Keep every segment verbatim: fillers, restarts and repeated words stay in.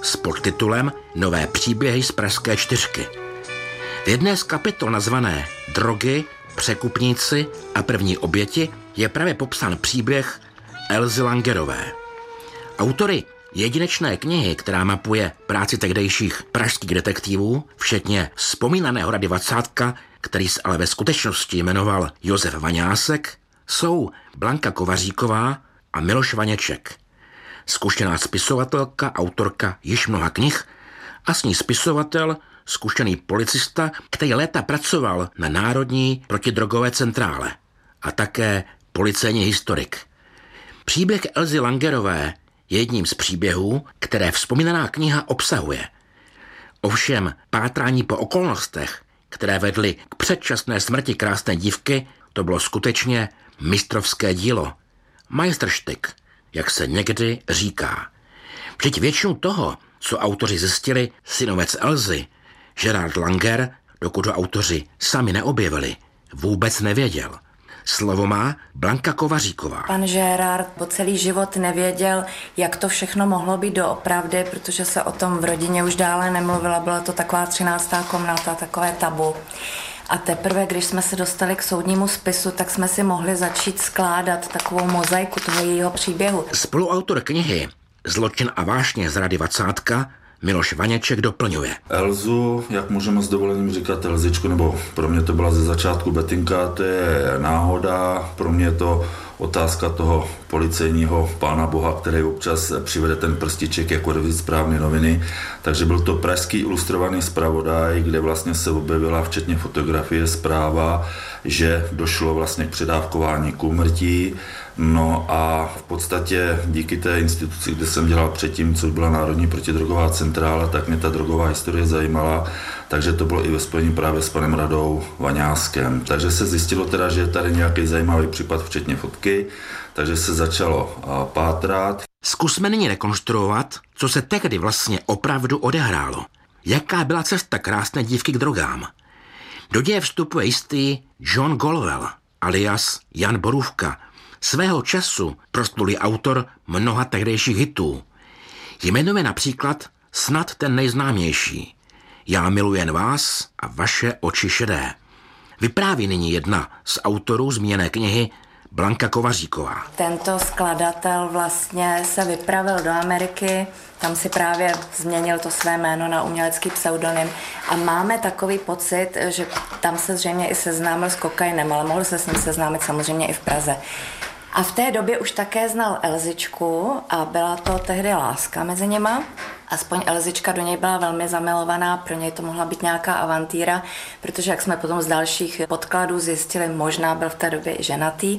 s podtitulem Nové příběhy z Pražské čtyřky. V jedné z kapitol nazvané Drogy, překupníci a první oběti je právě popsán příběh Elzy Langerové. Autory jedinečné knihy, která mapuje práci tehdejších pražských detektivů, včetně vzpomínaného Rady Vacátka, který se ale ve skutečnosti jmenoval Josef Vaňásek, jsou Blanka Kovaříková a Miloš Vaněček. Zkušená spisovatelka, autorka již mnoha knih a s ní spisovatel, zkušený policista, který léta pracoval na Národní protidrogové centrále a také policejní historik. Příběh Elzy Langerové je jedním z příběhů, které vzpomínaná kniha obsahuje. Ovšem pátrání po okolnostech, které vedly k předčasné smrti krásné dívky, to bylo skutečně mistrovské dílo. Majstrštyk, jak se někdy říká. Vždyť většinu toho, co autoři zjistili, synovec Elzy, Gerard Langer, dokud ho autoři sami neobjevili, vůbec nevěděl. Slovo má Blanka Kovaříková. Pan Gerard po celý život nevěděl, jak to všechno mohlo být doopravdy, protože se o tom v rodině už dále nemluvila. Byla to taková třináctá komnata, takové tabu. A teprve, když jsme se dostali k soudnímu spisu, tak jsme si mohli začít skládat takovou mozaiku toho jejího příběhu. Spoluautor knihy Zločin a vášně z Rady Vacátka Miloš Vaněček doplňuje. Elzu, jak můžeme s dovolením říkat Elzičku, nebo pro mě to byla ze začátku Betinka, to je náhoda, pro mě je to otázka toho policejního pána boha, který občas přivede ten prstiček jako revizit správné noviny. Takže byl to pražský ilustrovaný zpravodaj, kde vlastně se objevila včetně fotografie zpráva, že došlo vlastně k předávkování k úmrtí. No a v podstatě díky té instituci, kde jsem dělal předtím, což byla Národní protidrogová centrála, tak mě ta drogová historie zajímala, takže to bylo i ve spojení právě s panem Radou Vaňáskem. Takže se zjistilo teda, že je tady nějaký zajímavý případ, včetně fotky, takže se začalo pátrat. Zkusme nyní rekonstruovat, co se tehdy vlastně opravdu odehrálo. Jaká byla cesta krásné dívky k drogám? Do děje vstupuje jistý John Golwell, alias Jan Borůvka, svého času proslulý autor mnoha tehdejších hitů. Jmenuje například snad ten nejznámější Já miluji jen vás a vaše oči šedé. Vypráví nyní jedna z autorů zmíněné knihy Blanka Kovaříková. Tento skladatel vlastně se vypravil do Ameriky, tam si právě změnil to své jméno na umělecký pseudonym a máme takový pocit, že tam se zřejmě i seznámil s kokainem, ale mohl se s ním seznámit samozřejmě i v Praze. A v té době už také znal Elzičku a byla to tehdy láska mezi nima. Aspoň Elzička do něj byla velmi zamilovaná, pro něj to mohla být nějaká avantýra, protože jak jsme potom z dalších podkladů zjistili, možná byl v té době i ženatý.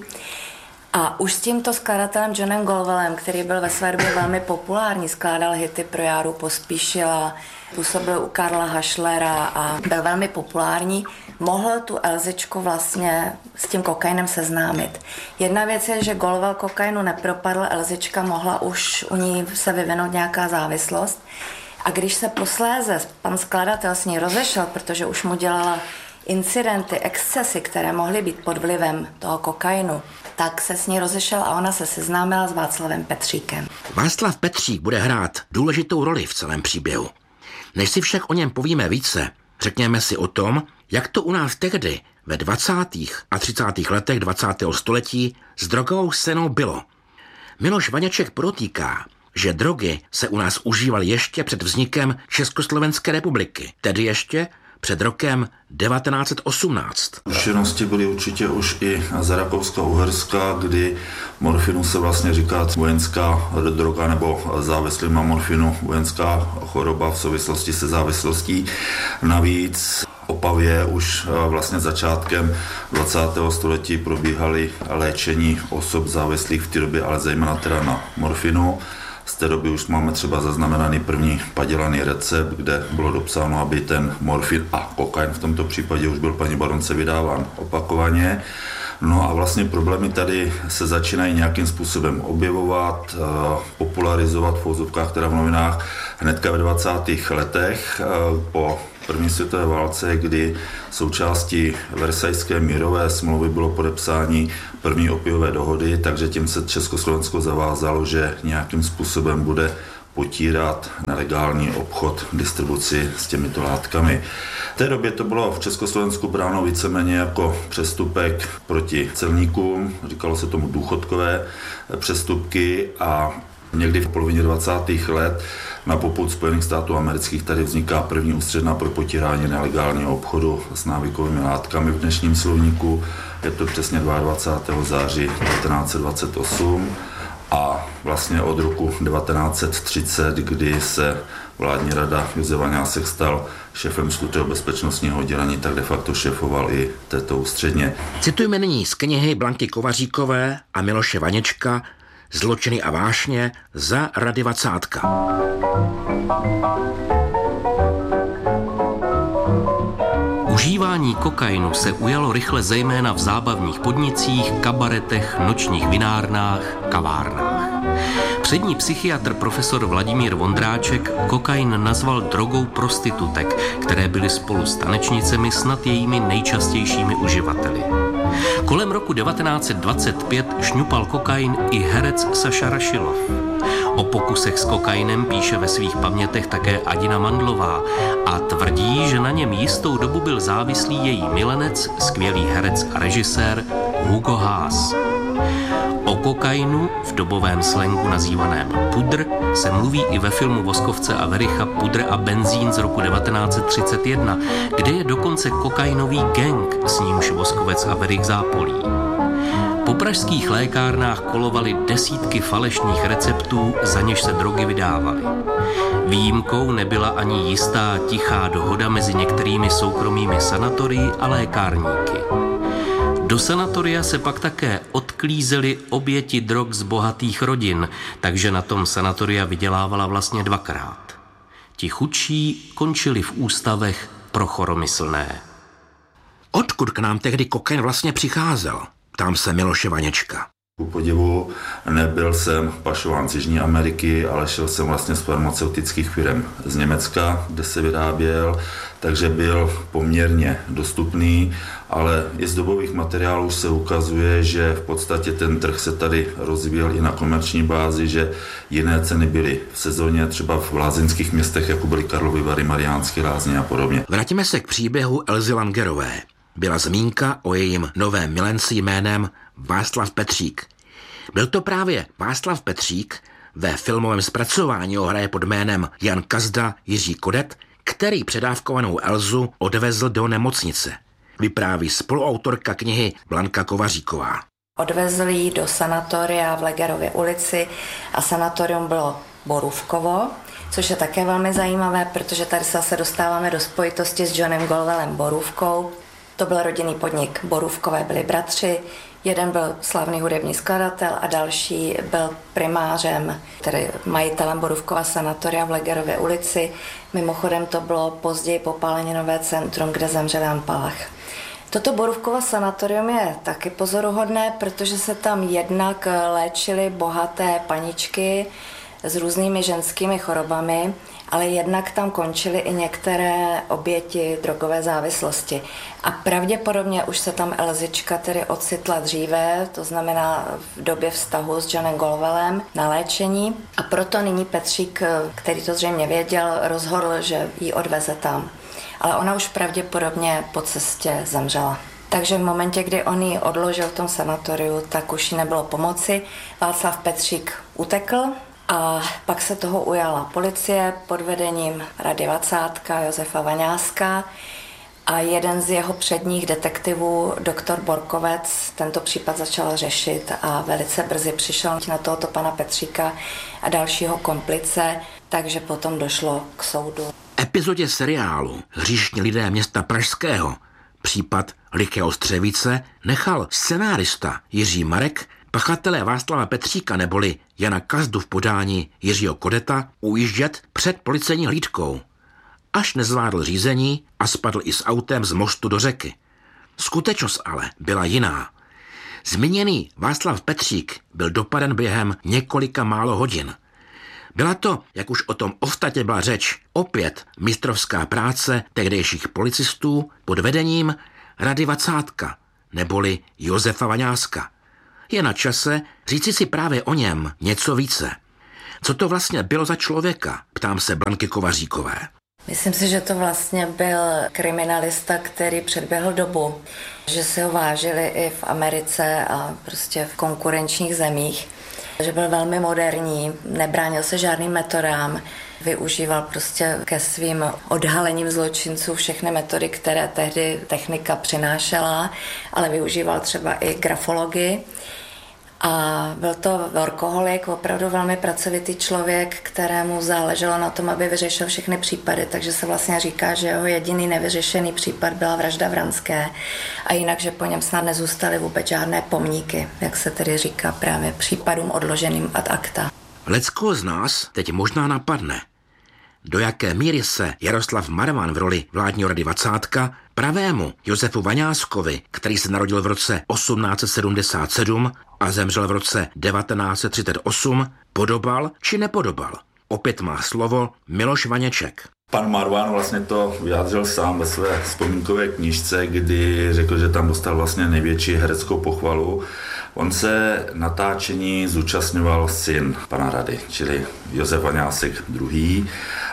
A už s tímto skladatelem Johnem Golwellem, který byl ve své době velmi populární, skládal hity pro Járu Pospíšila, působil u Karla Hašlera a byl velmi populární, mohl tu Elzičku vlastně s tím kokainem seznámit. Jedna věc je, že Golwell kokainu nepropadl, Elzička mohla už u ní se vyvinout nějaká závislost. A když se posléze pan skladatel s ní rozešel, protože už mu dělala incidenty, excesy, které mohly být pod vlivem toho kokainu, tak se s ní rozešel a ona se seznámila s Václavem Petříkem. Václav Petřík bude hrát důležitou roli v celém příběhu. Než si však o něm povíme více, řekněme si o tom, jak to u nás tehdy ve dvacátých a třicátých letech dvacátého století s drogovou scénou bylo. Miloš Vaněček podotýká, že drogy se u nás užívaly ještě před vznikem Československé republiky, tedy ještě před rokem devatenáct set osmnáct. Zkušenosti byly určitě už i za Rakouska-Uherska, kdy morfinu se vlastně říká vojenská droga nebo závislý na morfinu vojenská choroba v souvislosti se závislostí. Navíc v Opavě už vlastně začátkem dvacátého století probíhaly léčení osob závislých v té době, ale zejména teda na morfinu. Z té doby už máme třeba zaznamenaný první padělaný recept, kde bylo dopsáno, aby ten morfin a kokain v tomto případě už byl paní baronce vydáván opakovaně. No a vlastně problémy tady se začínají nějakým způsobem objevovat, popularizovat v uvozovkách, teda v novinách hnedka ve dvacátých letech po první světové válce, kdy součástí Versajské mírové smlouvy bylo podepsání první opiové dohody, takže tím se Československo zavázalo, že nějakým způsobem bude potírat nelegální obchod, distribuci s těmito látkami. V té době to bylo v Československu bráno víceméně jako přestupek proti celníkům, říkalo se tomu důchodkové přestupky a někdy v polovině dvacátých let na popud Spojených států amerických tady vzniká první ústředna pro potírání nelegálního obchodu s návykovými látkami v dnešním slovníku. Je to přesně dvacátého druhého září devatenáct set dvacet osm a vlastně od roku devatenáct set třicet, kdy se vládní rada Josef Vaňásek stal šéfem skutého bezpečnostního oddělení, tak de facto šéfoval i této ústředně. Citujeme nyní z knihy Blanky Kovaříkové a Miloše Vaněčka Zločiny a vášně za Rady Vacátka. Užívání kokainu se ujalo rychle zejména v zábavních podnicích, kabaretech, nočních vinárnách, kavárnách. Přední psychiatr profesor Vladimír Vondráček kokain nazval drogou prostitutek, které byly spolu s tanečnicemi snad jejími nejčastějšími uživateli. Kolem roku devatenáct set dvacet pět šňupal kokain i herec Saša Rašilov. O pokusech s kokainem píše ve svých pamětech také Adina Mandlová a tvrdí, že na něm jistou dobu byl závislý její milenec, skvělý herec a režisér Hugo Haas. O kokainu, v dobovém slangu nazývaném pudr, se mluví i ve filmu Voskovce a Vericha Pudr a benzín z roku devatenáct set třicet jedna, kde je dokonce kokainový gang, s nímž Voskovec a Verich zápolí. Po pražských lékárnách kolovaly desítky falešných receptů, za něž se drogy vydávaly. Výjimkou nebyla ani jistá tichá dohoda mezi některými soukromými sanatorii a lékárníky. Do sanatoria se pak také odklízely oběti drog z bohatých rodin, takže na tom sanatoria vydělávala vlastně dvakrát. Ti chudší končili v ústavech pro choromyslné. Odkud k nám tehdy kokain vlastně přicházel? Ptám se Miloše Vaněčka. Ku podivu nebyl jsem pašován z Jižní Ameriky, ale šel jsem vlastně z farmaceutických firm z Německa, kde se vyráběl, takže byl poměrně dostupný, ale i z dobových materiálů se ukazuje, že v podstatě ten trh se tady rozvíjel i na komerční bázi, že jiné ceny byly v sezóně, třeba v lázeňských městech, jako byly Karlovy Vary, Mariánské Lázně a podobně. Vrátíme se k příběhu Elzy Langerové. Byla zmínka o jejím novém milenci jménem Václav Petřík. Byl to právě Václav Petřík, ve filmovém zpracování ho hraje pod jménem Jan Kazda Jiří Kodet, který předávkovanou Elzu odvezl do nemocnice. Vypráví spoluautorka knihy Blanka Kovaříková. Odvezli ji do sanatoria v Legerově ulici a sanatorium bylo Borůvkovo, což je také velmi zajímavé, protože tady se zase dostáváme do spojitosti s Johnem Golwellem Borůvkou. To byl rodinný podnik, Borůvkové byli bratři, jeden byl slavný hudební skladatel a další byl primářem, tedy majitelem Borůvkova sanatoria v Legerově ulici. Mimochodem to bylo později popáleninové centrum, kde zemřel Jan Palach. Toto Borůvkovo sanatorium je taky pozoruhodné, protože se tam jednak léčily bohaté paničky s různými ženskými chorobami, ale jednak tam končily i některé oběti drogové závislosti. A pravděpodobně už se tam Elzička tedy ocitla dříve, to znamená v době vztahu s Johnem Golwellem na léčení. A proto nyní Petřík, který to zřejmě věděl, rozhodl, že ji odveze tam. Ale ona už pravděpodobně po cestě zemřela. Takže v momentě, kdy on ji odložil v tom sanatoriu, tak už jí nebylo pomoci. Václav Petřík utekl. A pak se toho ujala policie pod vedením Rady Vacátka Josefa Vaňáska a jeden z jeho předních detektivů, doktor Borkovec, tento případ začal řešit a velice brzy přišel na tohoto pana Petříka a dalšího komplice, takže potom došlo k soudu. V epizodě seriálu Hříšní lidé města Pražského, případ Liché Ostřevice, nechal scenárista Jiří Marek pachatelé Václava Petříka neboli Jana Kazdu v podání Jiřího Kodeta ujíždět před policejní hlídkou, až nezvládl řízení a spadl i s autem z mostu do řeky. Skutečnost ale byla jiná. Zmíněný Václav Petřík byl dopaden během několika málo hodin. Byla to, jak už o tom ostatně byla řeč, opět mistrovská práce tehdejších policistů pod vedením Rady Vacátka neboli Josefa Vaňáska. Je na čase říci si právě o něm něco více. Co to vlastně bylo za člověka? Ptám se Blanky Kovaříkové. Myslím si, že to vlastně byl kriminalista, který předběhl dobu, že si ho vážili i v Americe a prostě v konkurenčních zemích, že byl velmi moderní, nebránil se žádným metodám, využíval prostě ke svým odhalením zločinců všechny metody, které tehdy technika přinášela, ale využíval třeba i grafologii. A byl to workoholik, opravdu velmi pracovitý člověk, kterému záleželo na tom, aby vyřešil všechny případy, takže se vlastně říká, že jeho jediný nevyřešený případ byla vražda Vranské a jinak, že po něm snad nezůstaly vůbec žádné pomníky, jak se tedy říká právě případům odloženým ad acta. Leckoho z nás teď možná napadne, do jaké míry se Jaroslav Marvan v roli vládního rady dvacátka pravému Josefu Vaňáskovi, který se narodil v roce osmnáct set sedmdesát sedm a zemřel v roce devatenáct set třicet osm, podobal či nepodobal. Opět má slovo Miloš Vaněček. Pan Marvan vlastně to vyjádřil sám ve své vzpomínkové knížce, kdy řekl, že tam dostal vlastně největší hereckou pochvalu. On se natáčení zúčastňoval syn pana rady, čili Josef Vaňásek druhý.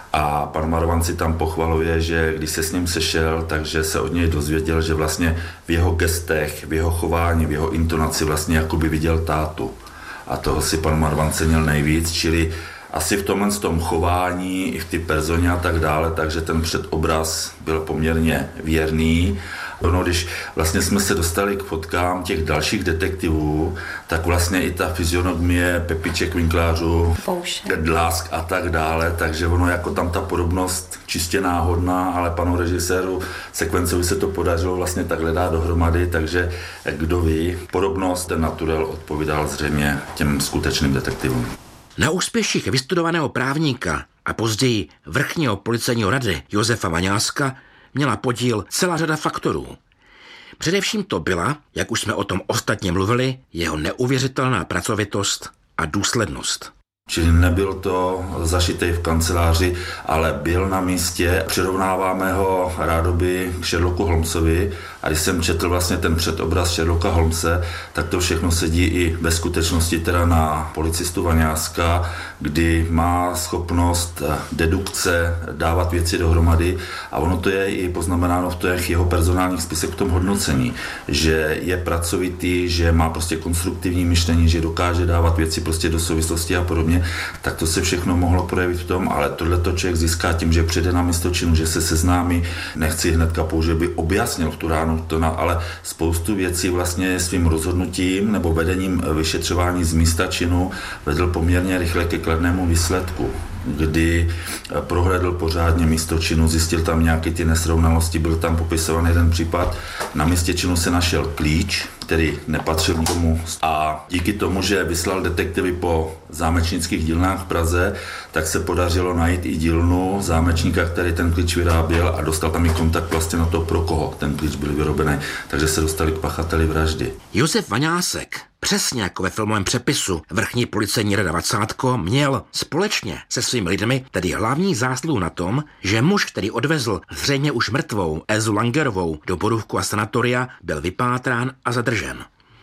A pan Marvan si tam pochvaluje, že když se s ním sešel, takže se od něj dozvěděl, že vlastně v jeho gestech, v jeho chování, v jeho intonaci vlastně jakoby viděl tátu. A toho si pan Marvan cenil nejvíc, čili asi v tomhle tom chování, i v ty personě a tak dále, takže ten předobraz byl poměrně věrný. No, když vlastně jsme se dostali k fotkám těch dalších detektivů, tak vlastně i ta fyzionomie Pepiček, Vinklářů, Dlásk a tak dále, takže ono jako tam ta podobnost čistě náhodná, ale panu režiséru Sekvencovi se to podařilo vlastně takhle dát dohromady, takže kdo ví, podobnost, ten naturel odpovídal zřejmě těm skutečným detektivům. Na úspěších vystudovaného právníka a později vrchního policejního rady Josefa Vaňáska měla podíl celá řada faktorů. Především to byla, jak už jsme o tom ostatně mluvili, jeho neuvěřitelná pracovitost a důslednost. Čili nebyl to zašitej v kanceláři, ale byl na místě. Přirovnáváme ho rádoby k Sherlocku Holmesovi a když jsem četl vlastně ten předobraz Sherlocka Holmese, tak to všechno sedí i ve skutečnosti teda na policistu Vaňáska, kdy má schopnost dedukce dávat věci dohromady a ono to je i poznamenáno v těch jeho personálních spisech v tom hodnocení, že je pracovitý, že má prostě konstruktivní myšlení, že dokáže dávat věci prostě do souvislosti a podobně. Tak to se všechno mohlo projevit v tom, ale tohleto člověk získá tím, že přijde na místo činu, že se seznámí, nechci hnedka použít, by objasnil v tu ránu, to na, ale spoustu věcí vlastně svým rozhodnutím nebo vedením vyšetřování z místa činu vedl poměrně rychle ke kladnému výsledku, kdy prohlédl pořádně místo činu, zjistil tam nějaké ty nesrovnalosti, byl tam popisován jeden případ, na místě činu se našel klíč, který nepatřil nikomu a díky tomu, že vyslal detektivy po zámečnických dílnách v Praze, tak se podařilo najít i dílnu zámečníka, který ten klíč vyráběl a dostal tam i kontakt vlastně na to, pro koho ten klíč byl vyrobený, takže se dostali k pachateli vraždy. Josef Vaňásek, přesně jako ve filmovém přepisu vrchní policejní rada dvacátko, měl společně se svými lidmi tedy hlavní zásluhu na tom, že muž, který odvezl zřejmě už mrtvou Elzu Langerovou do Borůvku a sanatoria, byl vypátrán a zadržen.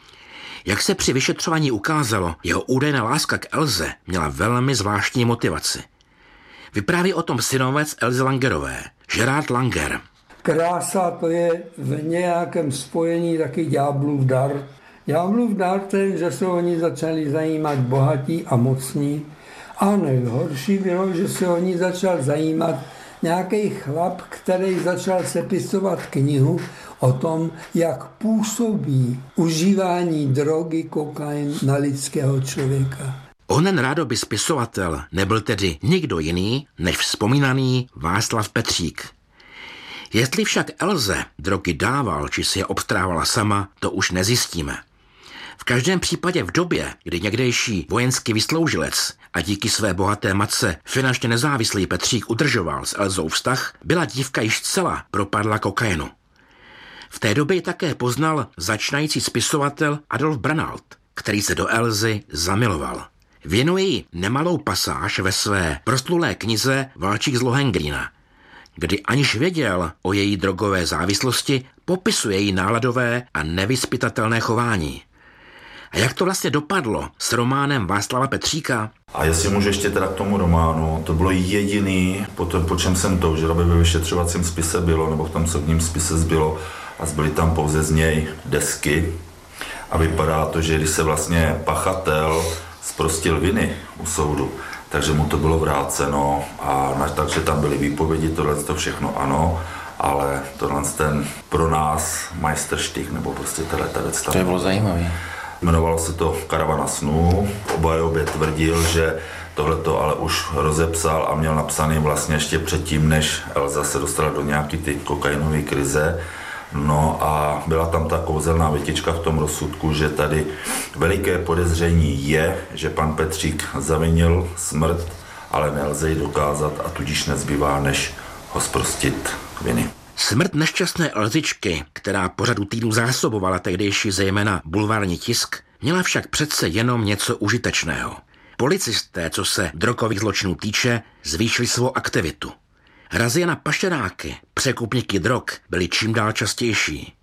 Jak se při vyšetřování ukázalo, jeho údajná láska k Elze měla velmi zvláštní motivaci. Vypráví o tom synovec Elzy Langerové, Gerard Langer. Krása to je v nějakém spojení taky ďáblův dar. Ďáblův dar ten, že se oni začali zajímat bohatí a mocní. A nejhorší bylo, že se oni začal zajímat nějaký chlap, který začal sepisovat knihu o tom, jak působí užívání drogy, kokain na lidského člověka. Onen rádoby spisovatel nebyl tedy nikdo jiný než vzpomínaný Václav Petřík. Jestli však Elze drogy dával, či si je obstrávala sama, to už nezjistíme. V každém případě v době, kdy někdejší vojenský vysloužilec a díky své bohaté matce finančně nezávislý Petřík udržoval s Elzou vztah, byla dívka již zcela propadla kokainu. V té době ji také poznal začínající spisovatel Adolf Branalt, který se do Elzy zamiloval. Věnuje jí nemalou pasáž ve své proslulé knize Valčík z Lohengrína, kdy aniž věděl o její drogové závislosti, popisuje její náladové a nevyzpytatelné chování. A jak to vlastně dopadlo s románem Václava Petříka? A jestli můžu ještě teda k tomu románu, to bylo jediný, po, tom, po čem jsem toužil, aby ve vyšetřovacím spise bylo, nebo v tom soudním spise zbylo, a zbyly tam pouze z něj desky. A vypadá to, že když se vlastně pachatel zprostil viny u soudu, takže mu to bylo vráceno, a na, takže tam byly výpovědi, tohle to všechno ano, ale tohle ten pro nás majsterštych, nebo prostě tato ta věc tam. To bylo zajímavé. Jmenovalo se to Karavana snů, obajobě tvrdil, že tohleto ale už rozepsal a měl napsaný vlastně ještě předtím, než Elza se dostala do nějaký ty kokainové krize. No a byla tam ta kouzelná větička v tom rozsudku, že tady veliké podezření je, že pan Petřík zavinil smrt, ale nelze ji dokázat a tudíž nezbývá, než ho zprostit viny. Smrt nešťastné Elzičky, která pořadu týdnu zásobovala tehdejší zejména bulvární tisk, měla však přece jenom něco užitečného. Policisté, co se drogových zločinů týče, zvýšili svou aktivitu. Razie na pašeráky, překupníky drog byly čím dál častější.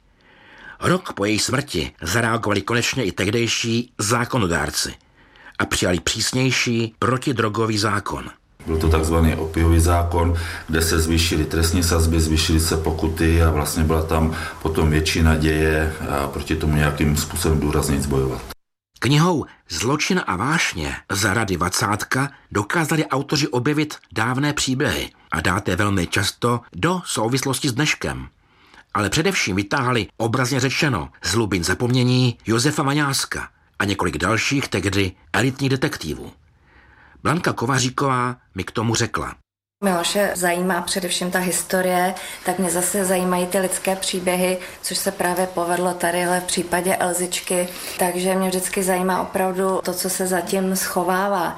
Rok po její smrti zareagovali konečně i tehdejší zákonodárci a přijali přísnější protidrogový zákon. Byl to takzvaný opiový zákon, kde se zvýšily trestní sazby, zvýšily se pokuty a vlastně byla tam potom větší naděje a proti tomu nějakým způsobem důrazněji bojovat. Knihou Zločin a vášně za Rady Vacátka dokázali autoři objevit dávné příběhy a dát je velmi často do souvislosti s dneškem. Ale především vytáhli obrazně řečeno z hlubin zapomnění Josefa Vaňáska a několik dalších tehdy elitních detektivů. Blanka Kovaříková mi k tomu řekla. Miloše zajímá především ta historie, tak mě zase zajímají ty lidské příběhy, což se právě povedlo tadyhle v případě Elzičky, takže mě vždycky zajímá opravdu to, co se zatím schovává.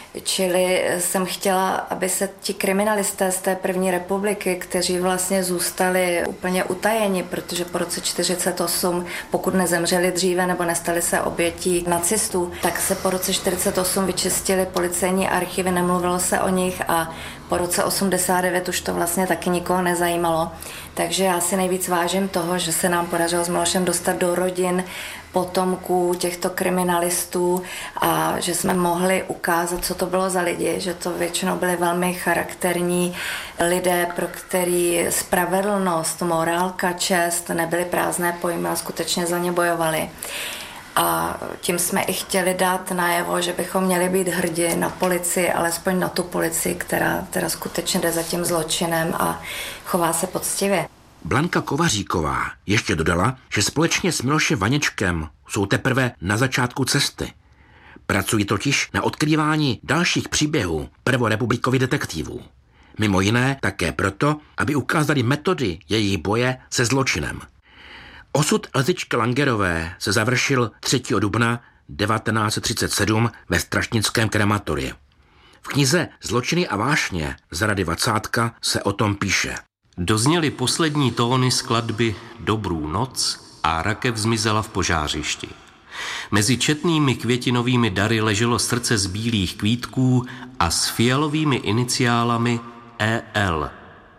Čili jsem chtěla, aby se ti kriminalisté z té první republiky, kteří vlastně zůstali úplně utajeni, protože po roce čtyřicet osm, pokud nezemřeli dříve nebo nestali se obětí nacistů, tak se po roce čtyřicet osm vyčistili policejní archivy, nemluvilo se o nich a po roce osmdesát devět už to vlastně taky nikoho nezajímalo. Takže já si nejvíc vážím toho, že se nám podařilo s Milošem dostat do rodin potomků těchto kriminalistů a že jsme mohli ukázat, co to bylo za lidi, že to většinou byli velmi charakterní lidé, pro který spravedlnost, morálka, čest nebyly prázdné pojmy a skutečně za ně bojovali. A tím jsme i chtěli dát najevo, že bychom měli být hrdí na policii, alespoň na tu policii, která teda skutečně jde za tím zločinem a chová se poctivě. Blanka Kovaříková ještě dodala, že společně s Milošem Vaněčkem jsou teprve na začátku cesty. Pracují totiž na odkrývání dalších příběhů prvorepublikových detektivů. Mimo jiné také proto, aby ukázali metody jejich boje se zločinem. Osud Elzičky Langerové se završil třetího dubna devatenáct set třicet sedm ve strašnickém krematoriu. V knize Zločiny a vášně za Rady Vacátka se o tom píše. Dozněly poslední tóny skladby Dobrou noc a rakev zmizela v požářišti. Mezi četnými květinovými dary leželo srdce z bílých kvítků a s fialovými iniciálami E L.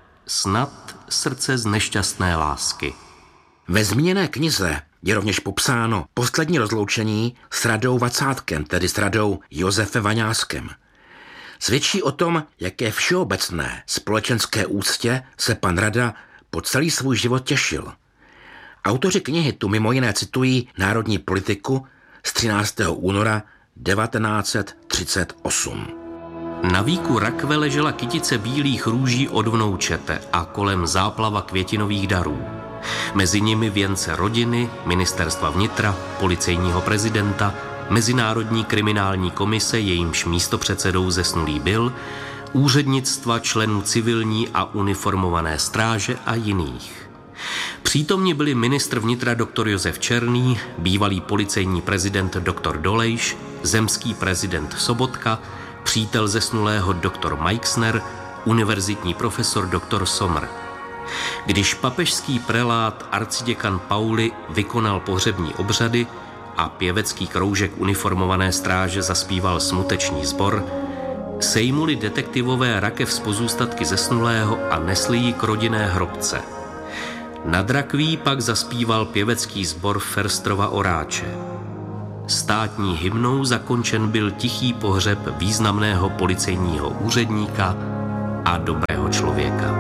Snad srdce z nešťastné lásky. Ve zmíněné knize je rovněž popsáno poslední rozloučení s Radou Vacátkem, tedy s Radou Josefem Vaňáskem. Svědčí o tom, jaké všeobecné společenské úctě se pan Rada po celý svůj život těšil. Autoři knihy tu mimo jiné citují národní politiku z třináctého února devatenáct set třicet osm. Na víku rakve ležela kytice bílých růží od vnoučete a kolem záplava květinových darů. Mezi nimi věnce rodiny, ministerstva vnitra, policejního prezidenta, Mezinárodní kriminální komise, jejímž místopředsedou zesnulý byl, úřednictva členů civilní a uniformované stráže a jiných. Přítomni byli ministr vnitra doktor Josef Černý, bývalý policejní prezident doktor Dolejš, zemský prezident Sobotka, přítel zesnulého doktor Meixner, univerzitní profesor doktor Sommer. Když papežský prelát arciděkan Pauli vykonal pohřební obřady a pěvecký kroužek uniformované stráže zaspíval smuteční sbor, sejmuli detektivové rakev z pozůstatky zesnulého a nesli ji k rodinné hrobce. Nad rakví pak zaspíval pěvecký sbor Ferstrova Oráče. Státní hymnou zakončen byl tichý pohřeb významného policejního úředníka a dobrého člověka.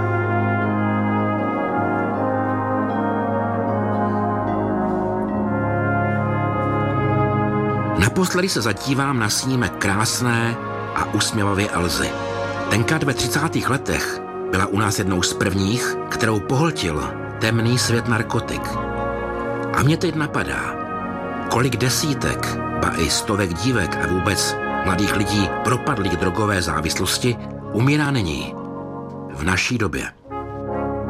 Naposledy se zadívám na snímek krásné a usměvavě Elzy. Tenkrát ve třicátých letech byla u nás jednou z prvních, kterou pohltil temný svět narkotik. A mě teď napadá, kolik desítek, ba i stovek dívek a vůbec mladých lidí propadlých drogové závislosti umírá nyní, v naší době.